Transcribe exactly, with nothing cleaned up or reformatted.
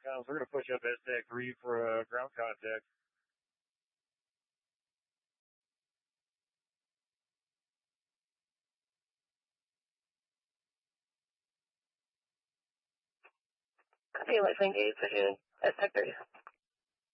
comes, we're going to push up S TAC three for uh, ground contact. Copy, let's engage, pushing S TAC three.